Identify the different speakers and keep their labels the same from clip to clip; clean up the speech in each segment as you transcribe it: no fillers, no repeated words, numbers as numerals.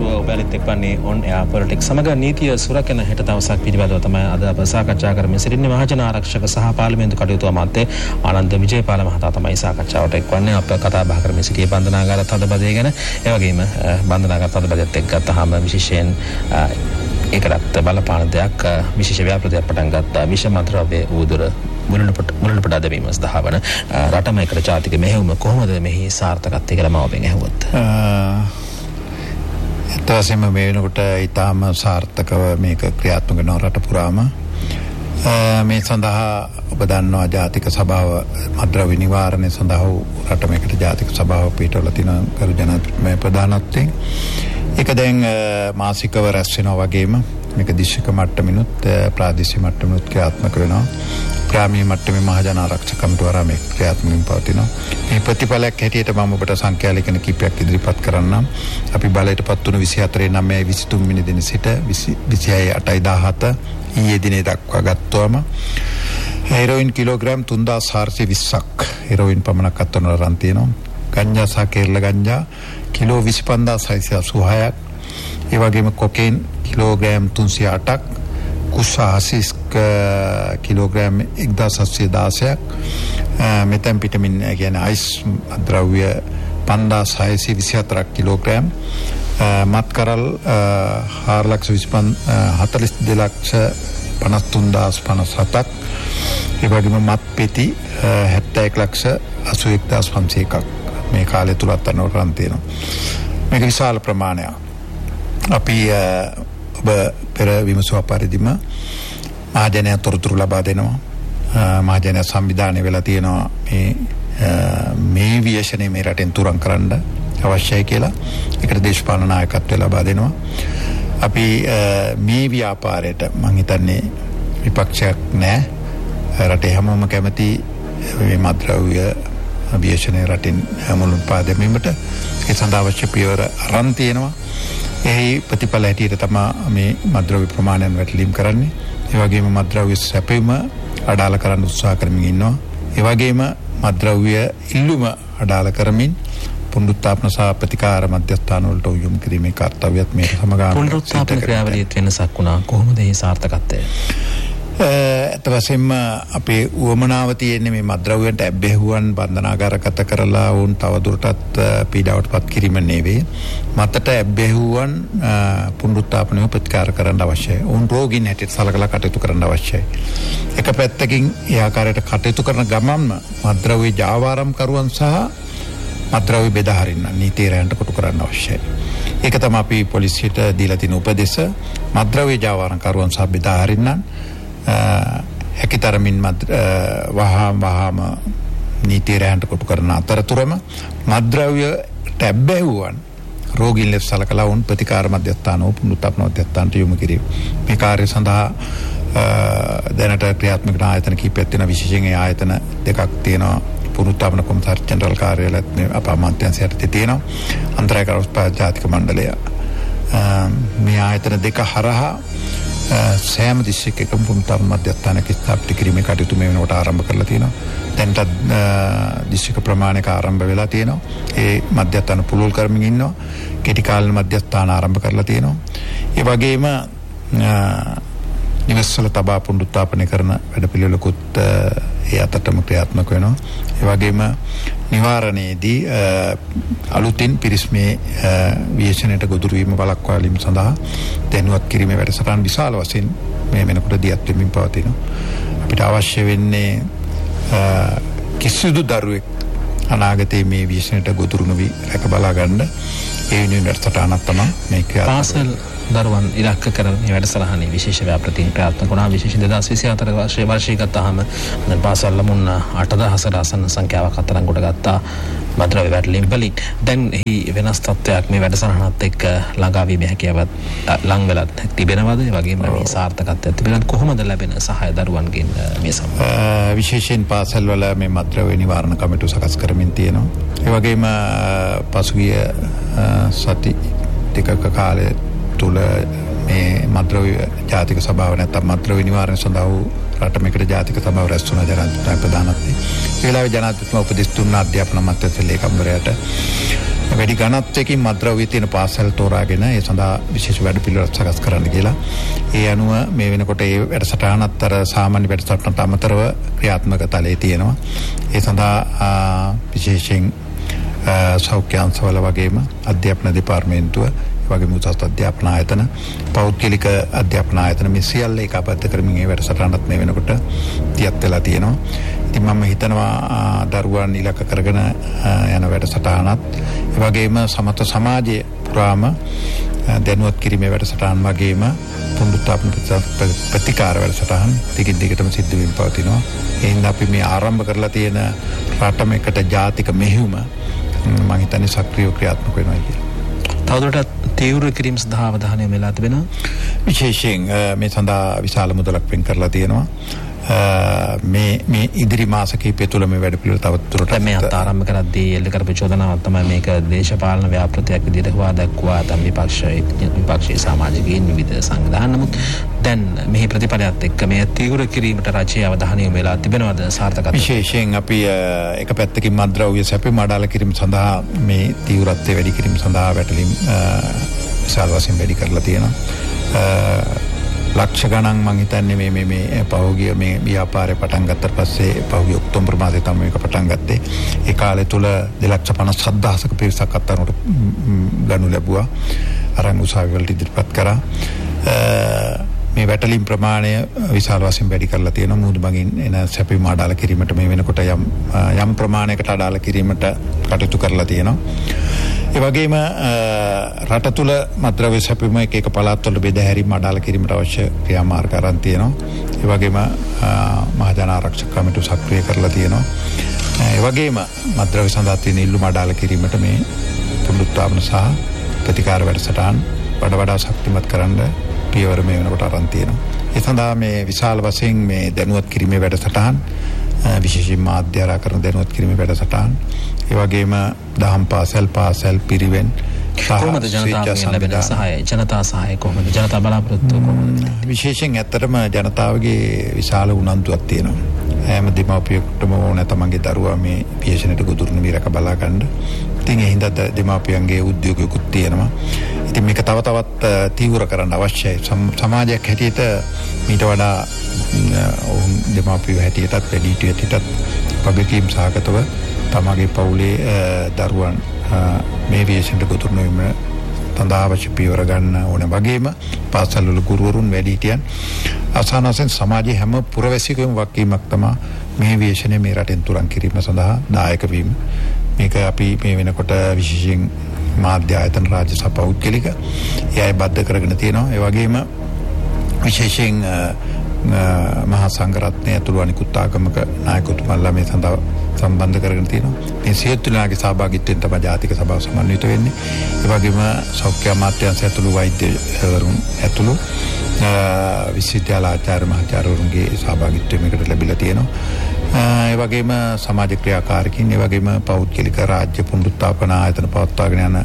Speaker 1: ඔබලිත් එක්වන්නේ on air politics සමග නීතිය සුරකින හෙට දවසක් පිළිබඳව තමයි අද අප සාකච්ඡා කරමින් සිටින්නේ. මහජන ආරක්ෂක සහ පාර්ලිමේන්තු කටයුතු අමාත්‍ය ආනන්ද විජේපාල මහතා තමයි සාකච්ඡාවට එක්වන්නේ. අප කතා බහ කරමින් සිටියේ බන්ධනාගාර තදබදය ගැන. ඒ වගේම බන්ධනාගාර තදබදයත් එක්ක ගත්තාම විශේෂයෙන් ඒකටත් බලපාන දෙයක් විශේෂ ව්‍යාපෘතියක් පටන් ගත්තා. විෂමද්‍රව්‍ය උදුර මුලට පඩාදවීම සඳහා වන රටම එකට ජාතික මෙහෙයුම කොහොමද මෙහි සාර්ථකත්වය කියලා මම ඔබෙන් ඇහුවොත්.
Speaker 2: ඇත්ත වශයෙන්ම මේ වෙනකොට ඊටාම සාර්ථකව මේක ක්‍රියාත්මක වෙන රට පුරාම මේ සඳහා ඔබ දන්නවා ජාතික සභාව මද්‍රව්‍ය නිවාරණය සඳහා රට මේකට ජාතික සභාව පිටවලා තියෙන කරු ජනාධිපතිතුමා ප්‍රධානත්වයෙන් ඒක දැන් මාසිකව රැස් වෙනවා වගේම මේක දිශක මට්ටමිනුත් ප්‍රාදේශීය මට්ටමිනුත් ක්‍රියාත්මක වෙනවා. ග්‍රාමීය මට්ටමේ මහජන ආරක්ෂක කමිටුව මේ ක්‍රියාත්මකව පවතිනවා. මේ ප්‍රතිඵලයක් හැටියට මම ඔබට සංඛ්‍යා ලේඛන කිහිපයක් ඉදිරිපත් කරන්නම්. අපි බලයටපත් වුණු 24/9/23 වෙනි දින සිට 26/8/17 ඊයේ දිනේ දක්වා ගත්තවම හෙරොයින් කිලෝග්‍රෑම් 3420ක් හෙරොයින් පමණක් අත්වන රන් තියෙනවා. ගංජා සහ කේරළ ගංජා කිලෝ 25686ක්. ඒ වගේම කොකේන් කිලෝග්‍රෑම් 308ක්. කුසාසිස් කිලෝග්‍රෑම් 1716ක්. මෙතැම්පිටමින් කියන්නේ අයිස් ද්‍රව්‍ය 5624ක් කිලෝග්‍රෑම්. මත්කරල් 4,42,53,57ක්. ඒ වගේම මත් පෙති 71,81,500ක් මේ කාලය තුල අත්නවරන් තියෙනවා. මේක විශාල ප්‍රමාණයක්. අපි ඔබ පෙර විමසුවා පරිදිම මහජනයා තොරතුරු ලබා දෙනවා. මහජනයා සංවිධානය වෙලා තියෙනවා මේ විශේෂණය මේ රටෙන් තුරන් කරන්න අවශ්‍යයි කියලා. ඒකට දේශපාලන නායකත්වය ලබා දෙනවා. අපි මේ ව්‍යාපාරයට මම හිතන්නේ විපක්ෂයක් නැහැ. රටේ හැමෝම කැමති මේ මද්‍රව්‍ය විශේෂණය රටින් මුළුන් පාදැමීමට ඒ සඳහා අවශ්‍ය පියවර අරන් තියෙනවා. එහි ප්‍රතිඵල හැටියට තමයි මේ මද්‍රව්‍ය ප්‍රමාණයන් වැටලීම් කරන්නේ. ඒ වගේම මද්‍රව්‍ය සැපයීම අඩාල කරන්න උත්සාහ කරමින් ඉන්නවා. ඒ වගේම මද්‍රව්‍ය ඉල්ලුම අඩාල කරමින් පුනරුත්ථාපන සහ ප්‍රතිකාර මධ්‍යස්ථාන වලට යොමු කිරීමේ කාර්යයත් මේක සමගාමීව
Speaker 1: පුනරුත්ථාපන ක්‍රියාවලියට වෙනසක් වුණා. කොහොමද මේ සාර්ථකත්වය?
Speaker 2: ඇත්ත වශයෙන්ම අපේ උවමනාව තියෙන්නේ මේ මද්‍රව්‍යයන්ට ඇබ්බැහුවන් බන්ධනාගාරගත කරලා වුන් තවදුරටත් පීඩාවටපත් කිරීම නෙවෙයි. මතට ඇබ්බැහුවන් පුනරුත්ථාපනය ප්‍රතිකාර කරන්න අවශ්‍යයි. උන් රෝගීන් හැටියට සලකලා කටයුතු කරන්න අවශ්‍යයි. එක පැත්තකින් ඒ ආකාරයට කටයුතු කරන ගමන්ම මද්‍රව්‍ය ජාවාරම්කරුවන් සහ මද්‍රව්‍ය බෙදා හරින්න නීතිරයන්ට කොටු කරන්න අවශ්‍යයි. ඒක තමයි අපි පොලිසියට දීලා තියෙන උපදෙස. මද්‍රව්‍ය ජාවාරම්කරුවන් සහ බෙදා හරින්න හැකිතරමින් වහාම නීතිරයන්ට කොටු කරන අතරතුරම මද්‍රව්‍ය ඇබ්බැහුවන් රෝගීන් ලෙස සලකලා වුන් ප්‍රතිකාර මධ්‍යස්ථාන පුනරුත්ථාපන මධ්‍යස්ථානට යොමු කිරීම. මේ කාර්ය සඳහා දැනට ක්‍රියාත්මක ආයතන කිහිපයක් තියෙනවා. විශේෂයෙන් ඒ ආයතන දෙකක් තියෙනවා. පුනරුත්ථාපන කොමසාරි ජෙනරල් කාර්යාලයත් මේ අප අමාත්‍යාංශයට තියෙනවා. අන්තරාය කර්මස්ථාන ජාතික මණ්ඩලය මේ ආයතන දෙක හරහා සෑම දිශයකම පුනරුත්ථාපන මධ්‍යස්ථානක ස්ථාපිත කිරීමේ කටයුතු මේ වෙනකොට ආරම්භ කරලා තියෙනවා. දැන්ට දිශක ප්‍රමාණයක ආරම්භ වෙලා තියෙනවා. ඒ මධ්‍යස්ථාන පුළුල් කරමින් ඉන්නවා. කෙටි කාලීන මධ්‍යස්ථාන ආරම්භ කරලා තියෙනවා. ඒ වගේම නිවසල තබා පුනරුත්ථාපනය කරන වැඩපිළිවෙලකුත් ඒ අතටම ක්‍රියාත්මක වෙනවා. ඒ වගේම නිවාරණයේදී අලුතින් පිරිස් මේ විශේෂණයට ගොදුරු වීම වළක්වාලීම සඳහා දැනුවත් කිරීමේ වැඩසටහන් විශාල වශයෙන් මේ වෙනකොට දියත් වෙමින් පවතිනවා. අපිට අවශ්‍ය වෙන්නේ කිසිදු දරුවෙක් අනාගතයේ මේ විශේෂණයට ගොදුරු නොවි රැක බලා ගන්න ඒ වෙනුවෙන් වැඩසටහනක් තමයි මේ
Speaker 1: පාසල් දරුවන් ඉලක්ක කරන මේ වැඩසටහනේ විශේෂ ව්‍යාපෘතීන් ක්‍රියාත්මක වුණා. විශේෂයෙන් 2024 වර්ෂයේ ගත්තාම පාසල් ළමුන් 8000කට ආසන්න සංඛ්‍යාවක් අත්අඩංගුවට ගත්තා මද්‍රව්‍ය වැටලීම් වලින්. දැන් එහි වෙනස් තත්ත්වයක් මේ වැඩසටහනත් එක්ක ළඟා වීම හැකියාවත් ලං වෙලත් තිබෙනවද? ඒ වගේම මේ සාර්ථකත්වය තිබෙනවද? කොහොමද ලැබෙන සහාය දරුවන්ගෙන් මේ සම්බන්ධව?
Speaker 2: විශේෂයෙන් පාසල් වල මේ මද්‍රව්‍ය නිවාරණ කමිටුව සකස් කරමින් තියෙනවා. ඒ වගේම පසුගිය සති දෙකක කාලේ තුල මේ මද්‍රව්‍ය ජාතික සභාව නැත්නම් මද්‍රව්‍ය නිවාරණය සඳහා රට මේකට ජාතික සභාව රැස් වුණා ජනාධිපති ප්‍රධානත්වයෙන්. ඒ වෙලාවේ ජනාධිපතිතුමා උපදෙස් දුන්න අධ්‍යාපන අමාත්‍යාංශ ලේකම්වරයාට වැඩි ගණත්වයකින් මත්ද්‍රව්‍ය තියෙන පාසල් තෝරාගෙන ඒ සඳහා විශේෂ වැඩ පිළිවෙලක් සකස් කරන්න කියලා. ඒ අනුව මේ වෙනකොට ඒ වැඩසටහනත් අර සාමාන්‍ය වැඩසටහනට අමතරව ක්‍රියාත්මක තලයේ තියෙනවා. ඒ සඳහා විශේෂයෙන් සෞඛ්‍ය අංශවල වගේම අධ්‍යාපන දෙපාර්තමේන්තුව වගේම උසස් අධ්‍යාපන ආයතන පෞද්ගලික අධ්‍යාපන ආයතන මේ සියල්ල ඒකාබද්ධ කරමින් මේ වැඩසටහනත් මේ වෙනකොට තියත් වෙලා තියෙනවා. ඉතින් මම හිතනවා දරුවන් ඉලක්ක කරගෙන යන වැඩසටහනත් ඒ වගේම සමත සමාජයේ පුරාම දැනුවත් කිරීමේ වැඩසටහන් වගේම පුනරුත්ථාපන ප්‍රතිකාර වැඩසටහන් දිගින් දිගටම සිද්ධ වෙමින් පවතිනවා. ඒ හින්දා අපි මේ ආරම්භ කරලා තියෙන රටමකට ජාතික මෙහෙයුම මම හිතන්නේ සක්‍රියව ක්‍රියාත්මක වෙනවා කියලා.
Speaker 1: තවදුරටත් තීව්‍ර කිරීම සඳහා අවධානය යොමු වෙලා තිබෙනවා.
Speaker 2: විශේෂයෙන් මේ සඳහා විශාල මුදලක් වෙන් කරලා තියෙනවා. මේ ඉදිරි මාස කිහිපය තුළ මේ වැඩ පිළිවෙල තවදුරටත්
Speaker 1: මේ ආරම්භ කරද්දී එල්ල කරපු චෝදනාවක් තමයි මේක දේශපාලන ව්‍යාපෘතියක් විදිහට හොවා දක්වා තම විපක්ෂයේ සමාජිකයින් විවිධ සංවිධාන. නමුත් දැන් මෙහි ප්‍රතිඵලයත් එක්ක මේ තීව්‍ර කිරීමට රජයේ අවධානය යොමු වෙලා තිබෙනවද සාර්ථකත්වය?
Speaker 2: විශේෂයෙන් අපි එක පැත්තකින් මත්ද්‍රව්‍ය සැපීම අඩාල කිරීම සඳහා මේ තීව්‍රත්වය වැඩි කිරීම සඳහා වැටලීම් විශාල වශයෙන් වැඩි කරලා තියෙනවා. ලක්ෂ ගණන් මං හිතන්නේ මේ පහුගිය මේ ව්‍යාපාරය පටන් ගත්තට පස්සේ පහුගිය ඔක්තෝබර් මාසයේ තමයි මේක පටන් ගත්තේ. ඒ කාලය තුල 2,57,000ක පිරිසක් අත්අඩංගුවට ගනු ලැබුවා. අරන් උසාවි වලට ඉදිරිපත් කරා. මේ වැටලීම් ප්‍රමාණය විශාල වශයෙන් වැඩි කරලා තියෙනවා. මුහුදු මගින් එන සැපීම අඩාල කිරීමට මේ වෙනකොට යම් ප්‍රමාණයකට අඩාල කිරීමට කටයුතු කරලා තියෙනවා. ඒ වගේම රට තුළ මත්ද්‍රව්‍ය සැපීම එක පළාත්වල බෙදා හැරීම අඩාල කිරීමට අවශ්‍ය ක්‍රියාමාර්ග අරන් තියෙනවා. ඒ වගේම මහජන ආරක්ෂක කමිටුව සක්‍රිය කරලා තියෙනවා. ඒ වගේම මත්ද්‍රව්‍ය සඳහා තියෙන ඉල්ලුම අඩාල කිරීමට මේ පුනරුත්ථාපන සහ ප්‍රතිකාර වැඩසටහන් වඩා ශක්තිමත් කරන්න පියවර මේ වෙනකොට අරන් තියෙනවා. ඒ සඳහා මේ විශාල වශයෙන් මේ දැනුවත් කිරීමේ වැඩසටහන් විශේෂයෙන් මාධ්‍ය ආරාකරන දැනුවත් කිරීමේ වැඩසටහන් ඒ වගේම දහම් පාසල් පිරිවෙන්
Speaker 1: කොහොමද ජනතාවගෙන් ලැබෙන සහාය ජනතා සහාය කොහොමද ජනතා බලාපොරොත්තු කොහොමද?
Speaker 2: විශේෂයෙන් ඇත්තටම ජනතාවගේ විශාල උනන්දුවක් තියෙනවා. හැම දෙමාපියෙකුටම ඕන තමන්ගේ දරුවා මේ පියසනට ගොදුරුන විරක බලා ගන්න. ඉතින් ඒ හින්දා දෙමාපියන්ගේ උද්‍යෝගයකුත් තියෙනවා. ඉතින් මේක තවත් තීව්‍ර කරන්න අවශ්‍යයි. සමාජයක් හැටියට මීට වඩා දෙමාපියෝ හැටියටත් වැඩිහිටියෝ හැටියටත් වගකීම් සහගතව තමගේ පවුලේ දරුවන් මේ විශේෂයට ගොදුරුන වීම සඳහා අවශ්‍ය පියවර ගන්න ඕන වගේම පාසල්වල ගුරුවරුන් වැඩිහිටියන් අවසාන වශයෙන් සමාජයේ හැම පුරවැසියෙකුම වගකීමක් තමයි මේ විශේෂණය මේ රටෙන් තුරන් කිරීම සඳහා දායක වීම. මේක අපි මේ වෙනකොට විශේෂයෙන් මාධ්‍ය ආයතන රාජ්‍ය සභා පෞද්ගලික එයයි බද්ධ කරගෙන තියෙනවා. ඒ වගේම විශේෂයෙන් මහා සංඝරත්නය ඇතුළු අනිකුත් ආගමක නායකතුමන්ලා මේ සඳහා සම්බන්ධ කරගෙන තියෙනවා. මේ සියලු දෙනාගේ සහභාගීත්වයෙන් තමයි ජාතික සභාව සමන්විත වෙන්නේ. ඒ වගේම සෞඛ්‍ය අමාත්‍යාංශය ඇතුළු වෛද්‍යවරුන් ඇතුළු විශ්වවිද්‍යාල ආචාර්ය මහාචාර්යවරුන්ගේ සහභාගීත්වය මේකට ලැබිලා තියෙනවා. ඒ වගේම සමාජ ක්‍රියාකාරකින් ඒ වගේම පෞද්ගලික රාජ්‍ය පුනරුත්ථාපන ආයතන පවත්වාගෙන යන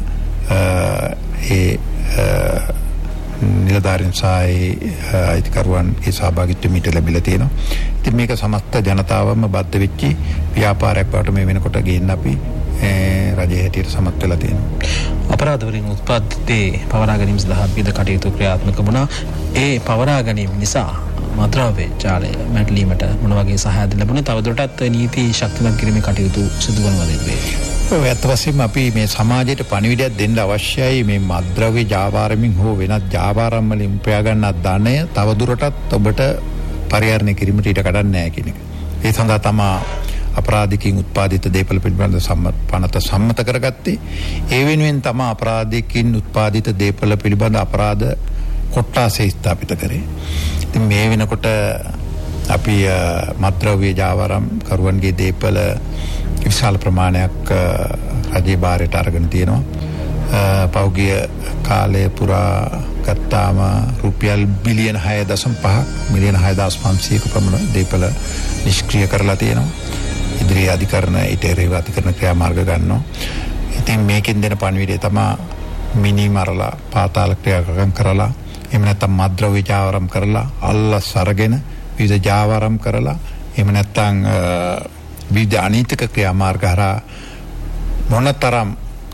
Speaker 2: නිලධාරීන් සහ අයිතිකරුවන්ගේ සහභාගීත්වය මීට ලැබිලා තියෙනවා. ඉතින් මේක සමස්ත ජනතාවම බද්ධ වෙච්ච ව්‍යාපාරයක් බවට මේ වෙනකොට ගේන්න අපි රජයේ හැටියට සමත් වෙලා තියෙනවා.
Speaker 1: අපරාධ වලින් උත්පත්ති පවරා ගැනීම සඳහා විවිධ කටයුතු ක්‍රියාත්මක වුණා. ඒ පවරා ගැනීම නිසා මත්ද්‍රව්‍ය ජාලය මැඩලීමට මොන වගේ සහායද ලැබුණේ? තවදුරටත් නීති ශක්තිමත් කිරීමේ කටයුතු සිදු කරනවද?
Speaker 2: ඇත්ත වශයෙන්ම අපි මේ සමාජයට පණිවිඩයක් දෙන්න අවශ්‍යයි. මේ මත්ද්‍රව්‍ය ජාවාරමින් හෝ වෙනත් ජාවාරම් වලින් උපයා ගන්න ධනය තවදුරටත් ඔබට පරිහරණය කිරීමට ඊට කඩන්නේ නැහැ කියන එක. ඒ සඳහා තමයි අපරාධිකින් උත්පාදිත දේපල පිළිබඳ පනත සම්මත කරගත්තේ. ඒ වෙනුවෙන් තමයි අපරාධිකින් උත්පාදිත දේපල පිළිබඳ අපරාධ කොට්ටාසේ ස්ථාපිත කරේ. ඉතින් මේ වෙනකොට අපි මත්ද්‍රව්‍ය ජාවාරම් කරුවන්ගේ දේපල විශාල ප්‍රමාණයක් රජයේ භාරයට අරගෙන තියෙනවා. පෞගිය කාලය පුරා ගත්තාම රුපියල් බිලියන 6.5 මිලියන 6,500ක පමණ දේපල නිෂ්ක්‍රිය කරලා තියෙනවා. ඉදිරි අධිකරණ ඊටරේ අධිකරණ ක්‍රියාමාර්ග ගන්නවා. ඉතින් මේකෙන් දෙන පණිවිඩය තමයි මිනි මරලා පාතාල ක්‍රියාකම් කරලා එහෙම නැත්නම් මත්ද්‍රව්‍ය ජාවාරම් කරලා අල්ලස් අරගෙන විවිධ ජාවාරම් කරලා එහෙම නැත්නම් විවිධ අනීතික ක්‍රියාමාර්ග හරහා මොනතරම්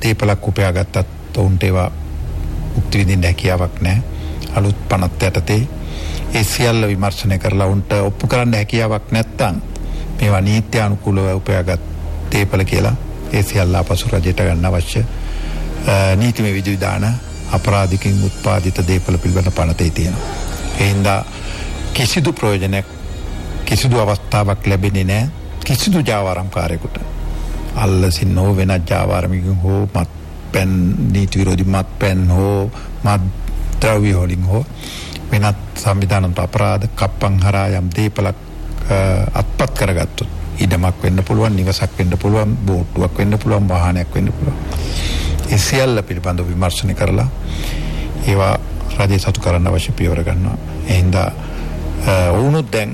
Speaker 2: දේපලක් උපයාගත්තත් ඔවුන්ට ඒවා මුක්ති විඳින්න හැකියාවක් නැහැ. අලුත් පනත් යටතේ ඒ සියල්ල විමර්ශනය කරලා උන්ට ඔප්පු කරන්න හැකියාවක් නැත්නම් මේවා නීත්‍යානුකූලව උපයාගත් දේපල කියලා ඒ සියල්ල අපසු රජයට ගන්න අවශ්‍ය නීතිමය විධිවිධාන අපරාධිකින් උත්පාදිත දේපල පිළිබඳ පනතේ තියෙනවා. ඒ හින්දා කිසිදු ප්‍රයෝජනයක් කිසිදු අවස්ථාවක් ලැබෙන්නේ නැහැ කිසිදු ජාවාරම්කාරයෙකුට. අල්ලසින් හෝ වෙනත් ජාවාරමිකින් හෝ මත්පැන් නීති විරෝධී මත්පැන් හෝ මත් ද්‍රව්‍ය වලින් හෝ වෙනත් සංවිධානත් අපරාධ කප්පන් හරහා යම් දේපලක් අත්පත් කරගත්තොත් ඉඩමක් වෙන්න පුළුවන්, නිවසක් වෙන්න පුළුවන්, බෝට්ටුවක් වෙන්න පුළුවන්, වාහනයක් වෙන්න පුළුවන්. ඒ සියල්ල පිළිබඳව විමර්ශනය කරලා ඒවා රජය සතු කරන්න අවශ්‍ය පියවර ගන්නවා. ඒ හින්දා වුණොත් දැන්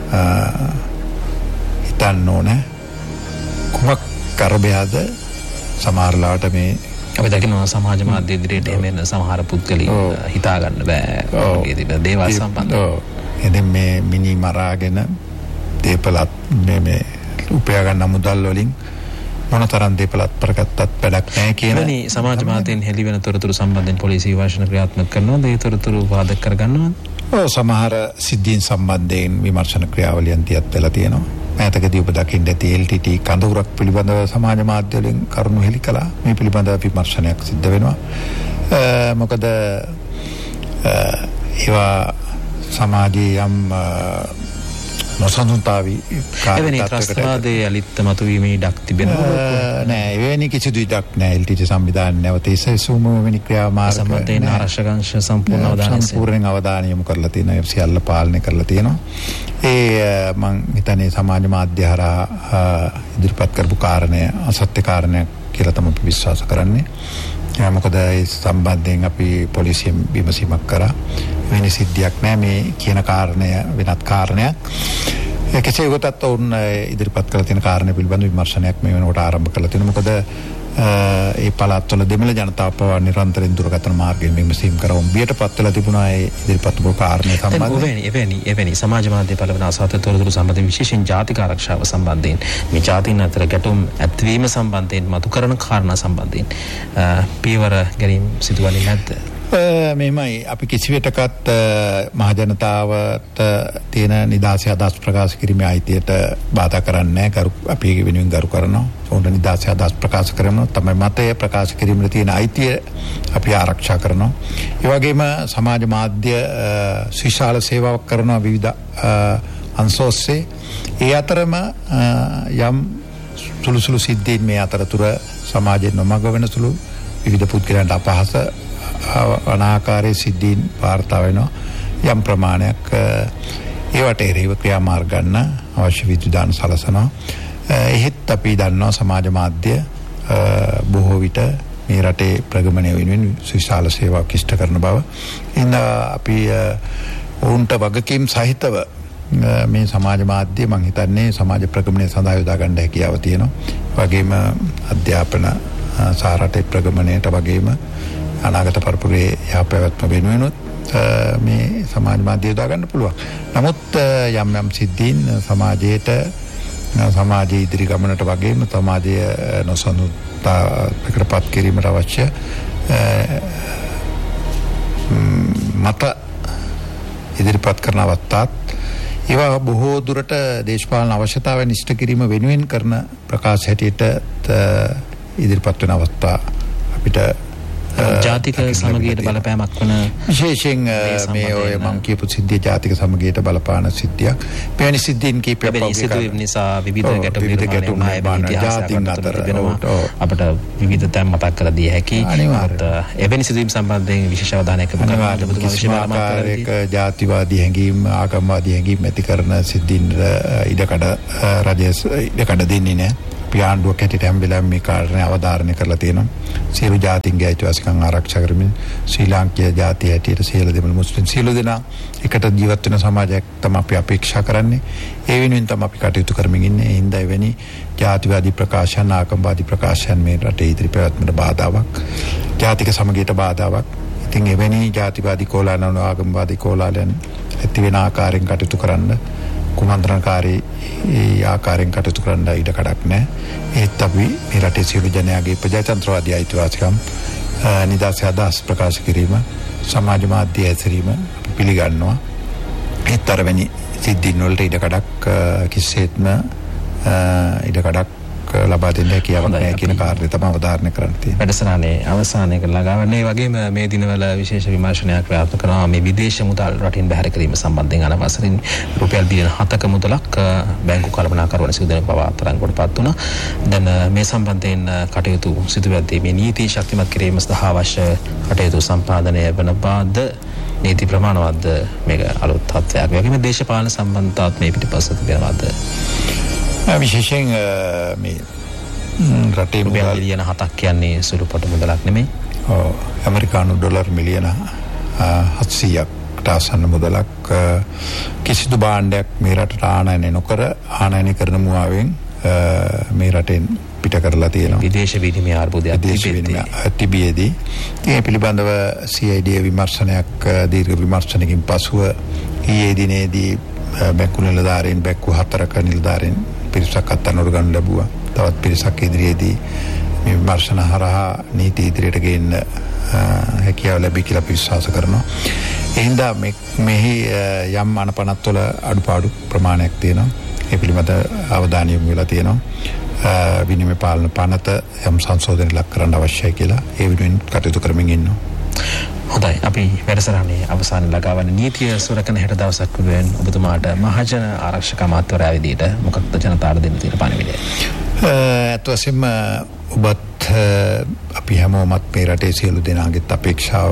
Speaker 2: හිතන්න ඕනේ කුමක් කරබයාද සමහරලාට මේ
Speaker 1: අපි දකිනවා සමාජ මාධ්‍ය ඉදිරියට එමෙන්න සමහර පුද්ගලයන් හිතා ගන්න බෑ වගේ තිබෙන දේවල් සම්බන්ධව.
Speaker 2: එදින් මේ මිනි මරාගෙන දේපලත් මේ උපයා ගන්න මුදල් වලින් මොනතරම් දේපලත් ප්‍රකටත් වැඩක් නැහැ කියන
Speaker 1: සමාජ මාධ්‍යෙන් හෙළි වෙන තොරතුරු සම්බන්ධයෙන් පොලිසිය වාර්ෂණ ක්‍රියාත්මක කරනවාද? ඒ තොරතුරු වාදක කරගන්නවද?
Speaker 2: සමහර සිද්ධීන් සම්බන්ධයෙන් විමර්ශන ක්‍රියාවලියන් තියත් වෙලා තියෙනවා. මෑතකදී ඔබ දකින්න ඇති LTT කඳවුරක් පිළිබඳව සමාජ මාධ්‍ය වලින් කරුණු හෙළි කළා. මේ පිළිබඳව විමර්ශනයක් සිද්ධ වෙනවා. මොකද ඒවා සමාජයේ යම් නොසන්සුන්තාවී
Speaker 1: එවැනි ත්‍රස්තවාදයේ අලිත් මතුවීමේ ඉඩක් තිබෙනවා
Speaker 2: නෑ. එවැනි කිසිදු ඉඩක් නෑ. LTT සංවිධානය නැවත ඉස්සෙසුම වෙනි ක්‍රියාමාර්ග
Speaker 1: සම්බන්ධයෙන් ආරක්ෂක අංශ
Speaker 2: සම්පූර්ණ අවධානය යොමු කරලා තියෙනවා. සියල්ල පාලනය කරලා තියෙනවා. ඒ මං හිතන්නේ සමාජ මාධ්‍ය හරහා ඉදිරිපත් කරපු කාරණය අසත්‍ය කාරණයක් කියලා තමයි විශ්වාස කරන්නේ. මොකද ඒ සම්බන්ධයෙන් අපි පොලිසියෙන් විමසීමක් කරා. වෙන සිද්ධියක් නෑ. මේ කියන කාරණය වෙනත් කාරණයක්. කෙසේ වෙතත් ඔවුන් ඉදිරිපත් කරලා තියෙන කාරණේ පිළිබඳ විමර්ශනයක් මේ වෙනකොට ආරම්භ කරලා තියෙනවා. මොකද ඒ පළාත්වල දෙමළ ජනතාව පවා නිරන්තරයෙන් දුරකථන මාර්ගයෙන් විමසීම් කරවුම් බියටපත් වෙලා තිබුණා. ඒ ඉදිරිපත් වූ කාරණේ සම්බන්ධයෙන්
Speaker 1: එවැනි සමාජ මාධ්‍ය පළවන අසත්‍ය තොරතුරු සම්බන්ධයෙන් විශේෂයෙන් ජාතික ආරක්ෂාව සම්බන්ධයෙන් මේ ජාතීන් අතර ගැටුම් ඇතිවීම සම්බන්ධයෙන් මතු කරන කාරණා සම්බන්ධයෙන් පියවර ගැනීම සිදුවන්නේ නැද්ද?
Speaker 2: මෙහෙමයි අපි කිසිවිටකත් මහජනතාවට තියෙන නිදහසේ අදහස් ප්‍රකාශ කිරීමේ අයිතියට බාධා කරන්නේ නැහැ. අපි ඒක වෙනුවෙන් ගරු කරනවා. ඔවුන්ට නිදහසේ අදහස් ප්‍රකාශ කරනවා. තමයි මතය ප්‍රකාශ කිරීමේ තියෙන අයිතිය අපි ආරක්ෂා කරනවා. ඒ වගේම සමාජ මාධ්‍ය ශිෂ්‍යාල සේවාවක් කරනවා විවිධ අංශෝස්සේ. ඒ අතරම යම් සුළු සිද්ධීන් මේ අතරතුර සමාජයේ නොමග වෙන සුළු විවිධ පුද්ගලයන්ට අපහාස අනාකාරයේ සිද්ධීන් වාර්තා වෙනවා. යම් ප්‍රමාණයක් ඒවට එරෙහිව ක්‍රියාමාර්ග ගන්න අවශ්‍ය විද්‍යාන සලසනවා. එහෙත් අපි දන්නවා සමාජ මාධ්‍ය බොහෝ විට මේ රටේ ප්‍රගමනය වෙනුවෙන් සුවිශාල සේවාවක් ඉෂ්ට කරන බව. ඉතින් අපි ඔවුන්ට වගකීම් සහිතව මේ සමාජ මාධ්‍ය මම හිතන්නේ සමාජ ප්‍රගමනය සඳහා යොදා ගන්න හැකියාව තියෙනවා. වගේම අධ්‍යාපන සහ රටේ ප්‍රගමනයට වගේම අනාගත පරපුරේ යහපැවැත්ම වෙනුවෙනුත් මේ සමාජ මාධ්‍ය යොදා ගන්න පුළුවන්. නමුත් යම් සිද්ධීන් සමාජයේ ඉදිරි ගමනට වගේම සමාජයේ නොසන්සුන්තාවයකටපත් කිරීමට අවශ්‍ය මත ඉදිරිපත් කරන අවස්ථාත් ඒවා බොහෝ දුරට දේශපාලන අවශ්‍යතාවයන් ඉෂ්ට කිරීම වෙනුවෙන් කරන ප්‍රකාශ හැටියට ඉදිරිපත් වෙන අවස්ථා අපිට
Speaker 1: ජාතික සමගියට බලපෑමක් වන
Speaker 2: විශේෂයෙන් මේ ඔය මම කියපු සිද්ධිය ජාතික සමගියට බලපාන සිද්ධියක්. මෙවැනි සිද්ධීන් කීපයක්
Speaker 1: සිදුවීම් නිසා විවිධ ගැටුම් ජාතීන් අතර අපිට විවිධ තැන් මතක් කර දිය හැකි. එවැනි සිදුවීම් සම්බන්ධයෙන් විශේෂ අවධානයක් යොමු කරන්න
Speaker 2: ජාතිවාදී හැඟීම් ආගම්වාදී හැඟීම් ඇති කරන සිද්ධීන් ඉඩකඩ දෙන්නේ නැහැ. පියාණ්ඩුවක් හැටියට හැම වෙලාවෙම මේ කාරණේ අවධාරණය කරලා තියෙනවා. සියලු ජාතීන්ගේ අයිතිවාසිකම් ආරක්ෂා කරමින් ශ්‍රී ලාංකේය ජාතිය හැටියට සියලු දෙමළ මුස්ලිම් සියලු දෙනා එකට ජීවත් වෙන සමාජයක් තමයි අපි අපේක්ෂා කරන්නේ. ඒ වෙනුවෙන් තමයි අපි කටයුතු කරමින් ඉන්නේ. ඒ හින්දා එවැනි ජාතිවාදී ප්‍රකාශන ආගම්වාදී ප්‍රකාශන මේ රටේ ඉදිරි පැවැත්මට බාධාවක්. ජාතික සමගියට බාධාවක්. ඉතින් එවැනි ජාතිවාදී කෝලාහලන ආගම්වාදී කෝලාහලයන් ඇති වෙන ආකාරයෙන් කටයුතු කරන්න කුමන්ත්‍රණකාරී ආකාරයෙන් කටයුතු කරන්න ඉඩ කඩක් නැහැ. ඒත් අපි මේ රටේ සියලු ජනයාගේ ප්‍රජාතන්ත්‍රවාදී අයිතිවාසිකම් නිදහස් අදහස් ප්‍රකාශ කිරීම සමාජ මාධ්‍ය ඇසීම පිළිගන්නවා. ඒත් අරවැනි සිද්ධීන් වලට ඉඩ කඩක් කිසිසේත්ම ඉඩ කඩක් ලබා දෙන්න හැකියාවක් නැහැ කියන කාර්යය තමයි අවධාරණය කරන්න තියෙන්නේ. වැඩසටහනේ අවසානයේ ළඟාවන්නේ වගේම මේ දිනවල විශේෂ විමර්ශනයක් ක්‍රියාත්මක කරනවා මේ විදේශ මුදල් රටින් බැහැර කිරීම සම්බන්ධයෙන් අනවසරින් රුපියල් බිලියන 7ක මුදලක් බැංකු කළමනාකරුවන් සිදුවන බව අත්අඩංගුවටපත් වුණා. දැන් මේ සම්බන්ධයෙන් කටයුතු සිදුවද්දී මේ නීති ශක්තිමත් කිරීම සඳහා අවශ්‍ය කටයුතු සම්පාදනය වන බාද නීති ප්‍රමාණවත්ද මේක අලුත් තත්ත්වයක්. වගේම දේශපාලන සම්බන්ධතාවත් මේ පිටිපස්ස තිබෙනවද? විශේෂයෙන් මේ රටේ මුදල් බිලියන 7ක් කියන්නේ සුළු පොඩි මුදලක් නෙමෙයි. ඔව් ඇමරිකානු ඩොලර් මිලියන 700කට ආසන්න මුදලක් කිසිදු භාණ්ඩයක් මේ රටට ආනයනය නොකර ආනයනය කරන මුවාවෙන් මේ රටෙන් පිට කරලා තියෙනවා. විදේශ විනිමය අර්බුදයක් තිබෙද්දී ඒ පිළිබඳව CID විමර්ශනයක් දීර්ඝ විමර්ශනකින් පසුව ඊයේ දිනේදී බැංකු නිලධාරීන් බැංකු 4ක නිලධාරීන් පිරිසක් අත්අඩංගුවට ගන්න ලැබුවා. තවත් පිරිසක් ඉදිරියේදී මේ විමර්ශන හරහා නීති ඉදිරියට ගෙන්න හැකියාව ලැබී කියලා අපි විශ්වාස කරනවා. ඒ හින්දා මෙහි යම් අනපනත්වල අඩුපාඩු ප්‍රමාණයක් තියෙනවා. ඒ පිළිබඳ අවධානය යොමු වෙලා තියෙනවා. විනිමය පාලන පනත යම් සංශෝධන ලක් කරන්න අවශ්‍යයි කියලා ඒ වෙනුවෙන් කටයුතු කරමින් ඉන්නවා. හොඳයි අපි වැඩසටහනේ අවසාන ළඟාවන නීතිය සුරකන හෙට දවසක් වෙනුවෙන් ඔබතුමාට මහජන ආරක්ෂක අමාත්‍යවරයා විදිහට මොකක්ද ජනතාවට දෙන්න තියෙන පණිවිඩය? අත් වශයෙන්ම ඔබත් අපි හැමෝමත් මේ රටේ සියලු දෙනාගේත් අපේක්ෂාව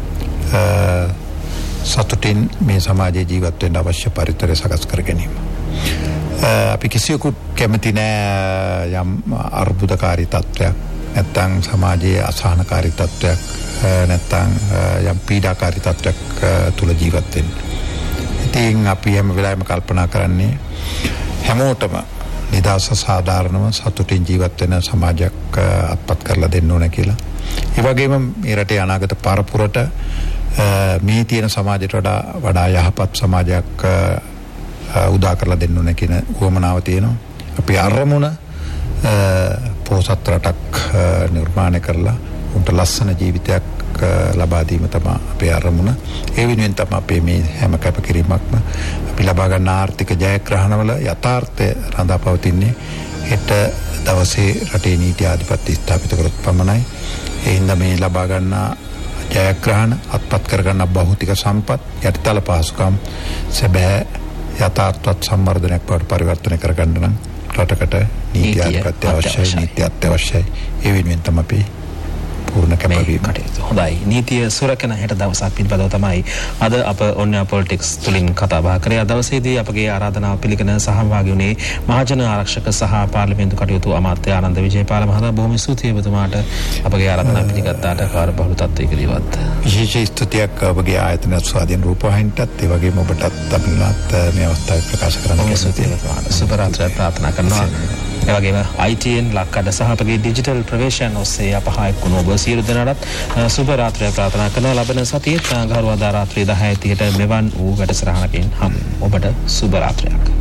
Speaker 2: සතුටින් මේ සමාජයේ ජීවත් වෙන්න අවශ්‍ය පරිසරය සකස් කර ගැනීම. අපි කිසියෙකුට කැමති නෑ යම් අර්බුදකාරී තත්ත්වයක් නැත්නම් සමාජයේ අසහනකාරී තත්ත්වයක් නැත්නම් යම් පීඩාකාරී තත්ත්වයක් තුල ජීවත් වෙන්න. ඉතින් අපි හැම වෙලාවෙම කල්පනා කරන්නේ හැමෝටම නිදහස සාධාරණව සතුටින් ජීවත් වෙන සමාජයක් අත්පත් කරලා දෙන්න ඕන කියලා. ඒ වගේම මේ රටේ අනාගත පරපුරට මේ තියෙන සමාජයට වඩා යහපත් සමාජයක් උදා කරලා දෙන්න ඕන කියන උවමනාව තියෙනවා. අපි අරමුණ පොහොසත් රටක් නිර්මාණය කරලා උන්ට ලස්සන ජීවිතයක් ලබා දීම තමයි අපේ අරමුණ. ඒ වෙනුවෙන් තමයි අපේ මේ හැම කැපකිරීමක්ම අපි ලබා ගන්න ආර්ථික ජයග්‍රහණවල යථාර්ථය රඳා පවතින්නේ හෙට දවසේ රටේ නීති ආධිපත්‍ය ස්ථාපිත කරොත් පමණයි. ඒ හින්දා මේ ලබා ගන්න ජයග්‍රහණ අත්පත් කරගන්න භෞතික සම්පත් යටිතල පහසුකම් සැබෑ යථාර්ථවත් සම්වර්ධනයක් බවට පරිවර්තනය කරගන්න නම් රටකට නීති ආධිපත්‍ය අවශ්‍යයි, නීති අත්‍යවශ්‍යයි. ඒ වෙනුවෙන් තමයි අපි පූර්ණ කැපවීම කටයුතු. හොඳයි. නීතිය සුරකන හෙට දවසක් පිළිබඳව තමයි අද අප ඔන්යා පොලිටික්ස් තුලින් කතා බහ කරේ. අද දවසේදී අපගේ ආරාධනාව පිළිගෙන සහභාගී වුණේ මහජන ආරක්ෂක සහ පාර්ලිමේන්තු කටයුතු අමාත්‍ය ආනන්ද විජේපාල මහතා. බොහොම ස්තුතියි ඔබතුමාට අපගේ ආරාධනාව පිළිගත්තාට කාර්යබහුල තත්ත්වයකදීවත්. විශේෂ ස්තුතියක් ඔබගේ ආයතන ස්වාධීන රූපවාහිනියටත් ඒ වගේම ඔබටත් අභිනන්දනත් මේ අවස්ථාවේ ප්‍රකාශ කරන්න ස්තුතියි ඔබතුමාට. සුබ රාත්‍රියක් ප්‍රාර්ථනා කරනවා. ඒ වගේම ITN ලක්කඩ සහ අපගේ ඩිජිටල් ප්‍රවේශයන් ඔස්සේ අපහායක් වුණ ඔබ සියලු දෙනාටත් සුබ රාත්‍රියක් ප්‍රාර්ථනා කරනවා. ලබන සතියේ ගහරුවාදා රාත්‍රී 10:30ට මෙවන් වූ වැඩසටහනකින් ඔබට සුබ රාත්‍රියක්.